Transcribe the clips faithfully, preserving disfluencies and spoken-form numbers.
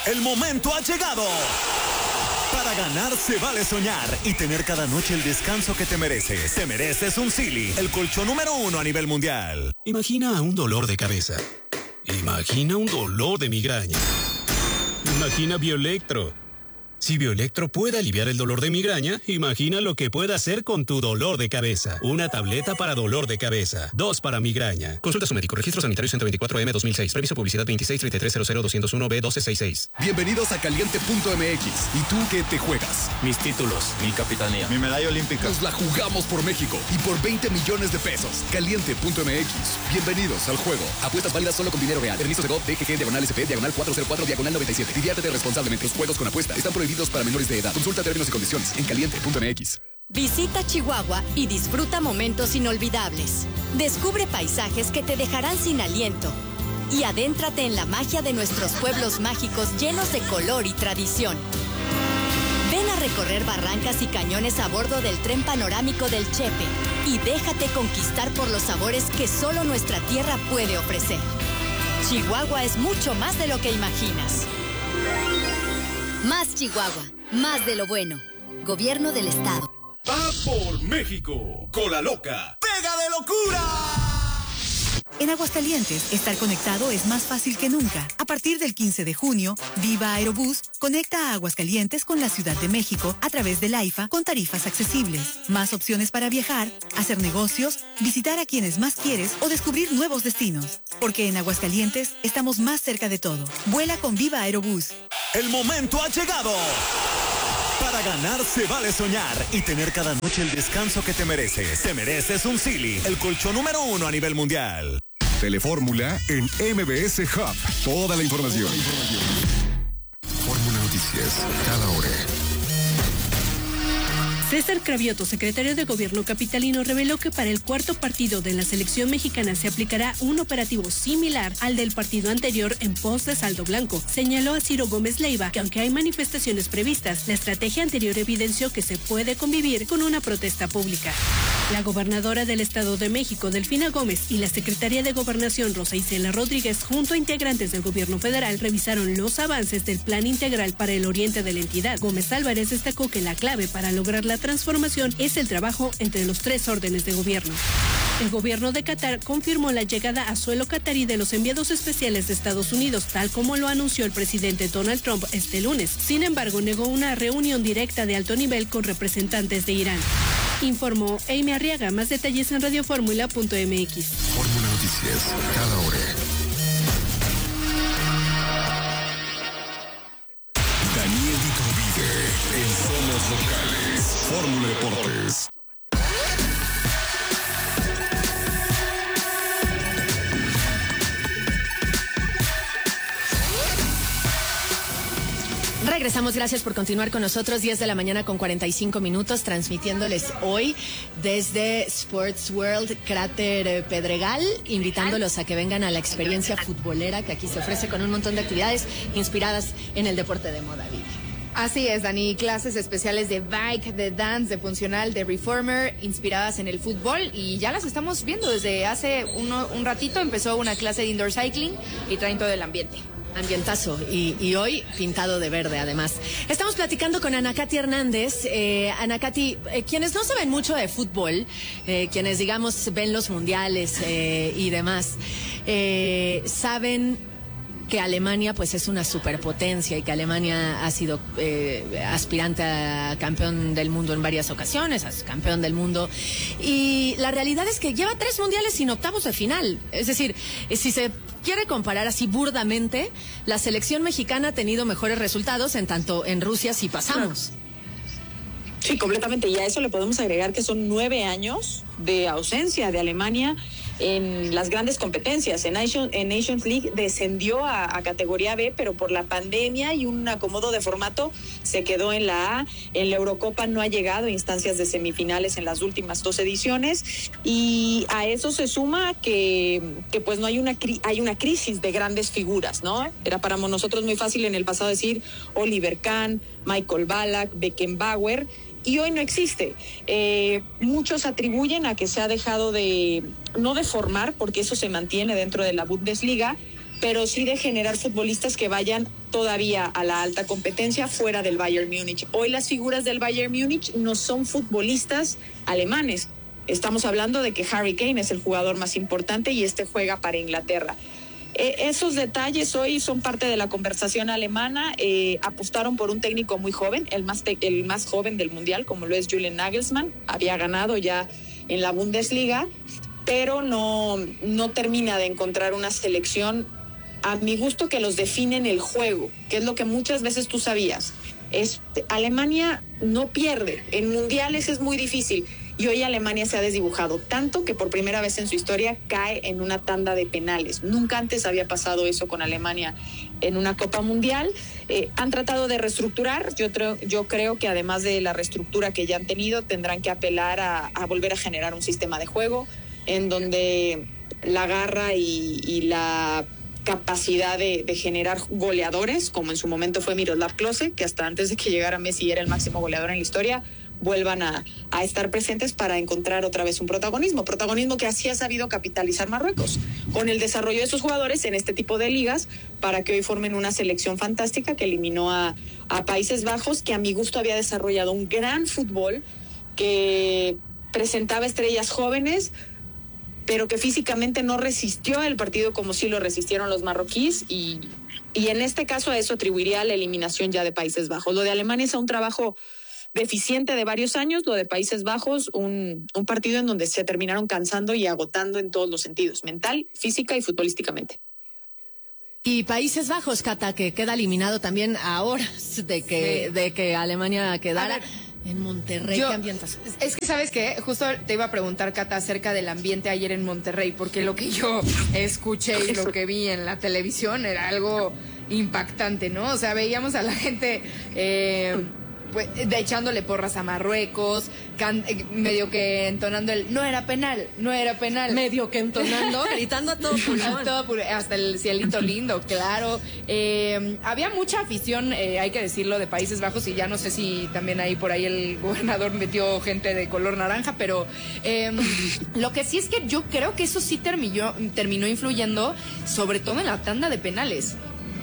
El momento ha llegado. Para ganar se vale soñar y tener cada noche el descanso que te mereces. Te mereces un Sealy, el colchón número uno a nivel mundial. Imagina un dolor de cabeza. Imagina un dolor de migraña. Imagina Bioelectro. Si Bioelectro puede aliviar el dolor de migraña, imagina lo que puede hacer con tu dolor de cabeza. Una tableta para dolor de cabeza. Dos para migraña. Consulta a su médico. Registro sanitario ciento veinticuatro M dos mil seis. Previso publicidad veintiséis treinta y tres cero cero doscientos uno B doce sesenta y seis. Bienvenidos a Caliente punto M X. ¿Y tú qué te juegas? Mis títulos, mi capitanía, mi medalla olímpica. Nos la jugamos por México y por veinte millones de pesos. Caliente punto M X. Bienvenidos al juego. Apuestas válidas solo con dinero real. Permiso de G O V, D G G, diagonal S P, diagonal cuatrocientos cuatro, diagonal noventa y siete. Diviértete responsablemente. Los juegos con apuesta están prohibidos para menores de edad. Consulta términos y condiciones en caliente punto M X. Visita Chihuahua y disfruta momentos inolvidables. Descubre paisajes que te dejarán sin aliento. Y adéntrate en la magia de nuestros pueblos mágicos llenos de color y tradición. Ven a recorrer barrancas y cañones a bordo del tren panorámico del Chepe y déjate conquistar por los sabores que solo nuestra tierra puede ofrecer. Chihuahua es mucho más de lo que imaginas. Más Chihuahua, más de lo bueno. Gobierno del Estado. ¡Va por México! ¡Cola loca! ¡Pega de locura! En Aguascalientes, estar conectado es más fácil que nunca. A partir del quince de junio, Viva Aerobús conecta a Aguascalientes con la Ciudad de México a través del AIFA con tarifas accesibles. Más opciones para viajar, hacer negocios, visitar a quienes más quieres o descubrir nuevos destinos. Porque en Aguascalientes estamos más cerca de todo. Vuela con Viva Aerobús. El momento ha llegado. Para ganar se vale soñar y tener cada noche el descanso que te mereces. Te mereces un Sealy, el colchón número uno a nivel mundial. Telefórmula en M B S Hub. Toda la información. Fórmula Noticias, cada hora. César Cravioto, secretario de Gobierno capitalino, reveló que para el cuarto partido de la selección mexicana se aplicará un operativo similar al del partido anterior en pos de saldo blanco. Señaló a Ciro Gómez Leiva que aunque hay manifestaciones previstas, la estrategia anterior evidenció que se puede convivir con una protesta pública. La gobernadora del Estado de México, Delfina Gómez, y la secretaria de Gobernación, Rosa Isela Rodríguez, junto a integrantes del gobierno federal, revisaron los avances del Plan Integral para el Oriente de la entidad. Gómez Álvarez destacó que la clave para lograr la transformación es el trabajo entre los tres órdenes de gobierno. El gobierno de Qatar confirmó la llegada a suelo catarí de los enviados especiales de Estados Unidos, tal como lo anunció el presidente Donald Trump este lunes. Sin embargo, negó una reunión directa de alto nivel con representantes de Irán. Informó Amy Arriaga. Más detalles en radioformula punto m x. Fórmula Noticias, cada hora. Daniel Iturbide, en Somos Locales. Fórmula Deportes. Regresamos, gracias por continuar con nosotros. diez de la mañana con cuarenta y cinco minutos, transmitiéndoles hoy desde Sports World Cráter Pedregal, invitándolos a que vengan a la experiencia futbolera que aquí se ofrece con un montón de actividades inspiradas en el deporte de moda. Vivi. Así es, Dani, clases especiales de bike, de dance, de funcional, de reformer, inspiradas en el fútbol, y ya las estamos viendo desde hace uno, un ratito. Empezó una clase de indoor cycling y traen todo el ambiente. Ambientazo, y, y hoy pintado de verde, además. Estamos platicando con Ana Katy Hernández. Eh, Ana Katy, eh, quienes no saben mucho de fútbol, eh, quienes, digamos, ven los mundiales eh, y demás, eh, saben que Alemania pues es una superpotencia y que Alemania ha sido eh, aspirante a campeón del mundo en varias ocasiones, a campeón del mundo, y la realidad es que lleva tres mundiales sin octavos de final. Es decir, si se quiere comparar así burdamente, la selección mexicana ha tenido mejores resultados, en tanto en Rusia sí pasamos. Sí, completamente, y a eso le podemos agregar que son nueve años de ausencia de Alemania en las grandes competencias. En, Nation, en Nations League descendió a, a categoría B, pero por la pandemia y un acomodo de formato se quedó en la A. En la Eurocopa no ha llegado a instancias de semifinales en las últimas dos ediciones, y a eso se suma que, que pues no hay una, hay una crisis de grandes figuras, ¿no? Era para nosotros muy fácil en el pasado decir Oliver Kahn, Michael Ballack, Beckenbauer, y hoy no existe. Eh, muchos atribuyen a que se ha dejado de, no de formar, porque eso se mantiene dentro de la Bundesliga, pero sí de generar futbolistas que vayan todavía a la alta competencia fuera del Bayern Múnich. Hoy las figuras del Bayern Múnich no son futbolistas alemanes. Estamos hablando de que Harry Kane es el jugador más importante y este juega para Inglaterra. Eh, esos detalles hoy son parte de la conversación alemana. Eh, apostaron por un técnico muy joven, el más, te- el más joven del Mundial, como lo es Julian Nagelsmann. Había ganado ya en la Bundesliga, pero no, no termina de encontrar una selección, a mi gusto, que los define en el juego, que es lo que muchas veces tú sabías. Es, Alemania no pierde, en mundiales es muy difícil, y hoy Alemania se ha desdibujado tanto que por primera vez en su historia cae en una tanda de penales. Nunca antes había pasado eso con Alemania en una Copa Mundial. Eh, han tratado de reestructurar, yo, creo, yo creo que además de la reestructura que ya han tenido, tendrán que apelar a, a volver a generar un sistema de juego en donde la garra y, y la capacidad de, de generar goleadores, como en su momento fue Miroslav Klose, que hasta antes de que llegara Messi era el máximo goleador en la historia, vuelvan a, a estar presentes para encontrar otra vez un protagonismo, protagonismo que así ha sabido capitalizar Marruecos, con el desarrollo de sus jugadores en este tipo de ligas, para que hoy formen una selección fantástica que eliminó a, a Países Bajos, que a mi gusto había desarrollado un gran fútbol, que presentaba estrellas jóvenes, pero que físicamente no resistió el partido como sí lo resistieron los marroquíes, y, y en este caso a eso atribuiría la eliminación ya de Países Bajos. Lo de Alemania es un trabajo deficiente de varios años, lo de Países Bajos, un, un partido en donde se terminaron cansando y agotando en todos los sentidos, mental, física y futbolísticamente. Y Países Bajos, Cata, que queda eliminado también a horas de que, Sí. de que Alemania quedara. A ver, en Monterrey, Yo- ¿qué ambientas? Es que, ¿sabes qué? Justo te iba a preguntar, Cata, acerca del ambiente ayer en Monterrey, porque lo que yo escuché y lo que vi en la televisión era algo impactante, ¿no? O sea, veíamos a la gente eh, pues, de echándole porras a Marruecos, can- eh, medio que entonando el no era penal, no era penal. Medio que entonando, gritando a todo pulmón. A todo pulmón, hasta el cielito lindo, claro. Eh, había mucha afición, eh, hay que decirlo, de Países Bajos, y ya no sé si también ahí por ahí el gobernador metió gente de color naranja, pero eh, lo que sí es que yo creo que eso sí terminó, terminó influyendo, sobre todo en la tanda de penales.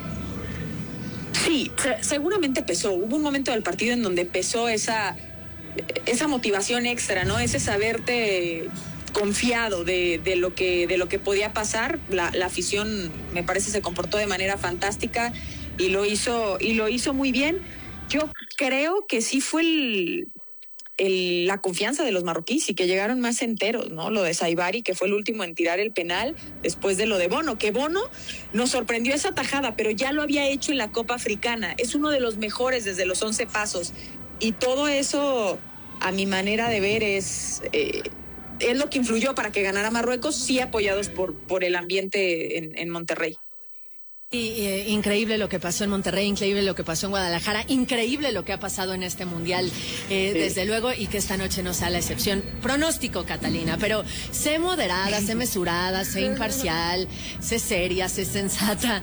Sí, se- seguramente pesó. Hubo un momento del partido en donde pesó esa, esa motivación extra, ¿no? Ese saberte confiado de, de lo que de lo que podía pasar. La, la afición, me parece, se comportó de manera fantástica y lo hizo y lo hizo muy bien. Yo creo que sí fue el, el- la confianza de los marroquíes y que llegaron más enteros, ¿no? Lo de Saibari, que fue el último en tirar el penal después de lo de Bono, que Bono nos sorprendió esa tajada, pero ya lo había hecho en la Copa Africana. Es uno de los mejores desde los once pasos. Y todo eso, a mi manera de ver, es, eh, es lo que influyó para que ganara Marruecos, sí apoyados por, por el ambiente en, en Monterrey. Y, eh, increíble lo que pasó en Monterrey, increíble lo que pasó en Guadalajara, increíble lo que ha pasado en este mundial, eh, Sí. desde luego, y que esta noche no sea la excepción. Pronóstico, Catalina, pero sé moderada, sé mesurada, sé imparcial, sé seria, sé sensata.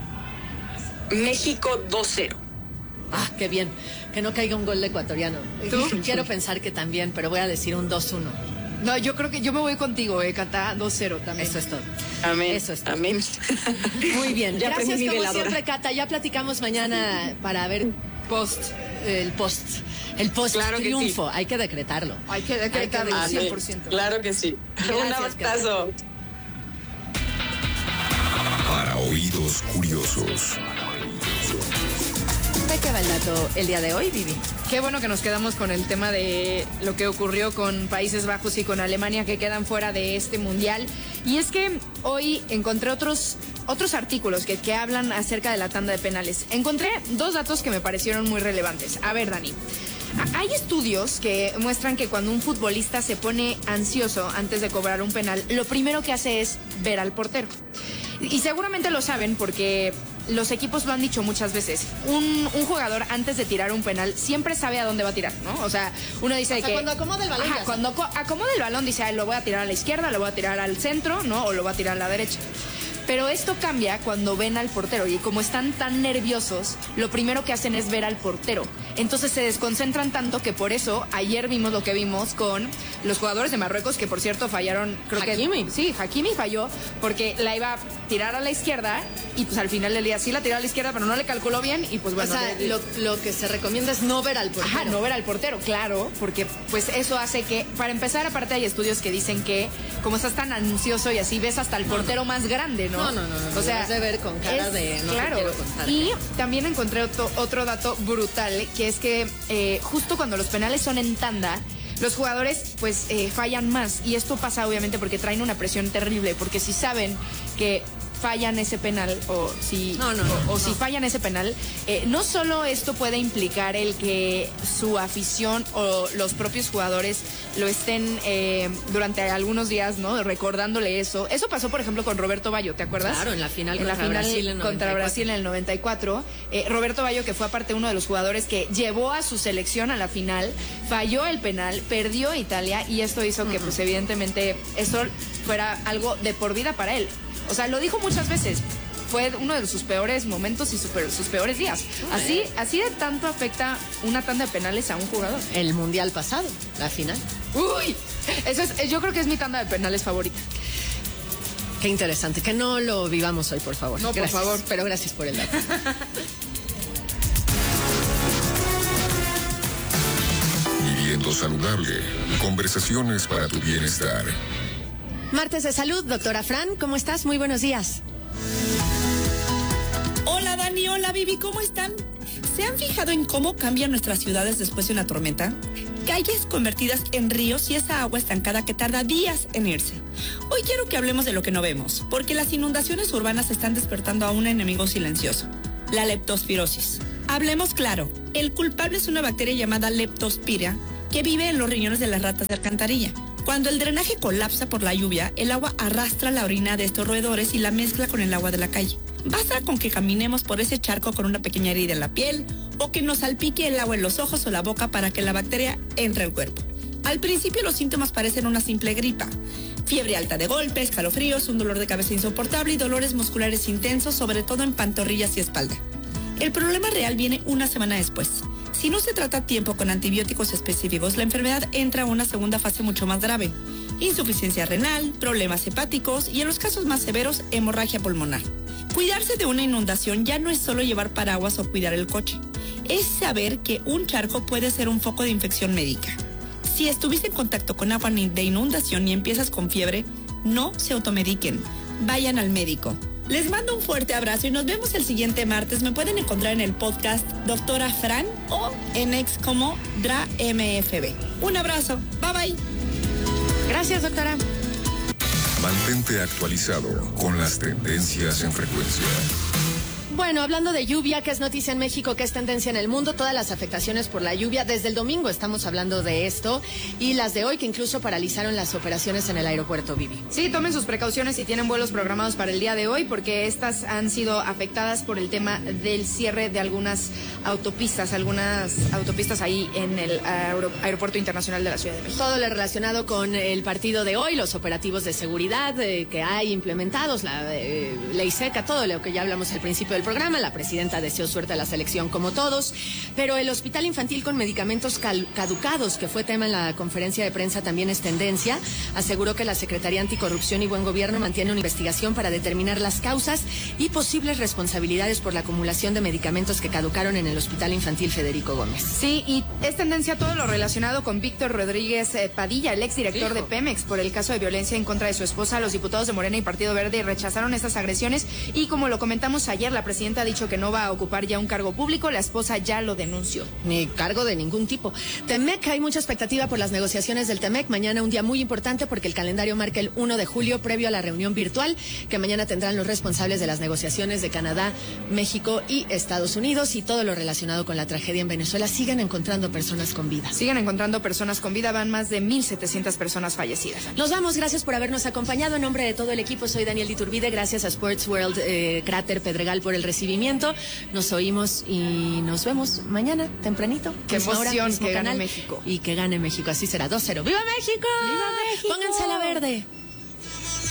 México dos cero. Ah, qué bien, que no caiga un gol de ecuatoriano. ¿Tú? Quiero pensar que también, pero voy a decir un dos uno. No, yo creo que yo me voy contigo, eh, Cata, dos cero también. Eso es todo. Amén. Eso es todo. Amén. Muy bien, Ya gracias aprendí mi como veladora. siempre, Cata. Ya platicamos mañana para ver post, el post, el post Claro que triunfo. Hay que decretarlo. Hay que decretarlo Hay que cien por ciento. Claro que sí. Un Gracias, abrazo. Para oídos curiosos. ¿De qué va el dato el día de hoy, Vivi? Qué bueno que nos quedamos con el tema de lo que ocurrió con Países Bajos y con Alemania, que quedan fuera de este mundial. Y es que hoy encontré otros, otros artículos que, que hablan acerca de la tanda de penales. Encontré dos datos que me parecieron muy relevantes. A ver, Dani. a- Hay estudios que muestran que cuando un futbolista se pone ansioso antes de cobrar un penal, lo primero que hace es ver al portero. Y seguramente lo saben porque los equipos lo han dicho muchas veces. Un, un jugador antes de tirar un penal siempre sabe a dónde va a tirar, ¿no? O sea, uno dice O sea, que... cuando acomoda el balón Ajá, ya cuando aco- acomoda el balón dice, ah, lo voy a tirar a la izquierda, lo voy a tirar al centro, ¿no? O lo voy a tirar a la derecha. Pero esto cambia cuando ven al portero y como están tan nerviosos, lo primero que hacen es ver al portero. Entonces se desconcentran tanto que por eso ayer vimos lo que vimos con los jugadores de Marruecos, que por cierto fallaron, creo Hakimi. que... Sí, Hakimi falló porque la iba a tirar a la izquierda y pues al final del día sí la tiró a la izquierda, pero no le calculó bien y pues bueno... O sea, de, lo, lo que se recomienda es no ver al portero. Ajá, no ver al portero, claro, porque pues eso hace que, para empezar, aparte hay estudios que dicen que como estás tan ansioso y así ves hasta el portero más grande, ¿no? No, no, no, no, o sea, de ver con cara es, de no claro. te quiero contar. Y también encontré otro, otro dato brutal, que es que eh, justo cuando los penales son en tanda, los jugadores pues eh, fallan más, y esto pasa obviamente porque traen una presión terrible, porque si saben que fallan ese penal o si no, no, o, no, o no. si fallan ese penal, eh, no solo esto puede implicar el que su afición o los propios jugadores lo estén eh, durante algunos días, ¿no? Recordándole eso. Eso pasó, por ejemplo, con Roberto Baggio, ¿te acuerdas? Claro, en la final en contra la final Brasil en contra noventa y cuatro. Brasil en el noventa y cuatro. Eh, Roberto Baggio, que fue aparte uno de los jugadores que llevó a su selección a la final, falló el penal, perdió a Italia y esto hizo uh-huh. que, pues, evidentemente, eso fuera algo de por vida para él. O sea, lo dijo muchas veces. Fue uno de sus peores momentos y super, sus peores días. Así, así de tanto afecta una tanda de penales a un jugador. El mundial pasado, la final. Uy, eso es, yo creo que es mi tanda de penales favorita. Qué interesante. Que no lo vivamos hoy, por favor. No, gracias, por favor. Pero gracias por el dato. Viviendo saludable. Conversaciones para tu bienestar. Martes de salud, doctora Fran, ¿cómo estás? Muy buenos días. Hola Dani, hola Vivi, ¿cómo están? ¿Se han fijado en cómo cambian nuestras ciudades después de una tormenta? Calles convertidas en ríos y esa agua estancada que tarda días en irse. Hoy quiero que hablemos de lo que no vemos, porque las inundaciones urbanas están despertando a un enemigo silencioso, la leptospirosis. Hablemos claro, el culpable es una bacteria llamada Leptospira que vive en los riñones de las ratas de alcantarilla. Cuando el drenaje colapsa por la lluvia, el agua arrastra la orina de estos roedores y la mezcla con el agua de la calle. Basta con que caminemos por ese charco con una pequeña herida en la piel o que nos salpique el agua en los ojos o la boca para que la bacteria entre al cuerpo. Al principio los síntomas parecen una simple gripa. Fiebre alta de golpe, escalofríos, un dolor de cabeza insoportable y dolores musculares intensos, sobre todo en pantorrillas y espalda. El problema real viene una semana después. Si no se trata a tiempo con antibióticos específicos, la enfermedad entra a una segunda fase mucho más grave. Insuficiencia renal, problemas hepáticos y en los casos más severos, hemorragia pulmonar. Cuidarse de una inundación ya no es solo llevar paraguas o cuidar el coche. Es saber que un charco puede ser un foco de infección médica. Si estuviste en contacto con agua de inundación y empiezas con fiebre, no se automediquen. Vayan al médico. Les mando un fuerte abrazo y nos vemos el siguiente martes. Me pueden encontrar en el podcast Doctora Fran o en ex como DraMFB. Un abrazo. Bye bye. Gracias, doctora. Mantente actualizado con las tendencias en frecuencia. Bueno, hablando de lluvia, que es noticia en México, que es tendencia en el mundo, todas las afectaciones por la lluvia, desde el domingo estamos hablando de esto, y las de hoy que incluso paralizaron las operaciones en el aeropuerto, Vivi. Sí, tomen sus precauciones si tienen vuelos programados para el día de hoy, porque estas han sido afectadas por el tema del cierre de algunas autopistas, algunas autopistas ahí en el aer- Aeropuerto Internacional de la Ciudad de México. Todo lo relacionado con el partido de hoy, los operativos de seguridad eh, que hay implementados, la eh, ley seca, todo lo que ya hablamos al principio del programa. La presidenta deseó suerte a la selección como todos, pero el hospital infantil con medicamentos caducados, que fue tema en la conferencia de prensa, también es tendencia. Aseguró que la Secretaría Anticorrupción y Buen Gobierno mantiene una investigación para determinar las causas y posibles responsabilidades por la acumulación de medicamentos que caducaron en el hospital infantil Federico Gómez. Sí, y es tendencia todo lo relacionado con Víctor Rodríguez eh, Padilla, el exdirector de Pemex, por el caso de violencia en contra de su esposa. Los diputados de Morena y Partido Verde rechazaron estas agresiones y, como lo comentamos ayer, la presidenta ha dicho que no va a ocupar ya un cargo público. La esposa ya lo denunció. Ni cargo de ningún tipo. Temec, hay mucha expectativa por las negociaciones del Temec. Mañana un día muy importante porque el calendario marca el uno de julio, previo a la reunión virtual que mañana tendrán los responsables de las negociaciones de Canadá, México y Estados Unidos, y todo lo relacionado con la tragedia en Venezuela. Siguen encontrando personas con vida. Siguen encontrando personas con vida. Van más de mil setecientas personas fallecidas. Nos vamos. Gracias por habernos acompañado. En nombre de todo el equipo, soy Daniel Iturbide. Gracias a Sports World eh, Cráter Pedregal por el recibimiento. Nos oímos y nos vemos mañana tempranito. Qué emoción, mismo que canal, gane México. Y que gane México. Así será. dos cero. ¡Viva México! ¡Viva México! Pónganse a la verde.